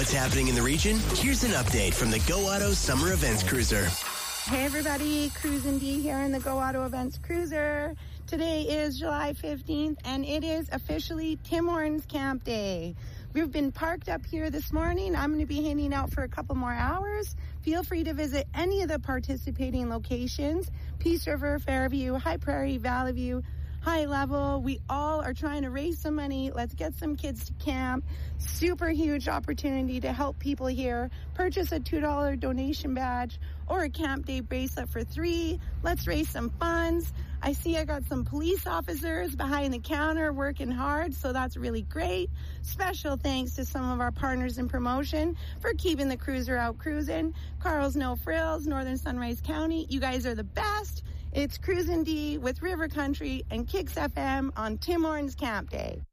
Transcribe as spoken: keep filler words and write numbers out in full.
what's happening in the region? Here's an update from the Go Auto Summer Events Cruiser. Hey everybody, Cruisin' D here in the Go Auto Events Cruiser. Today is July fifteenth and it is officially Tim Hortons Camp Day. We've been parked up here this morning. I'm going to be hanging out for a couple more hours. Feel free to visit any of the participating locations. Peace River, Fairview, High Prairie, Valley View, High Level. We all are trying to raise some money. Let's get some kids to camp. Super huge opportunity to help people here. Purchase a two dollar donation badge or a Camp Day bracelet for three. Let's raise some funds. I see I got some police officers behind the counter working hard, so that's really great. Special thanks to some of our partners in promotion for keeping the cruiser out cruising. Carl's No Frills, Northern Sunrise County. You guys are the best. It's Cruisin' D with River Country and Kicks F M on Tim Hortons Camp Day.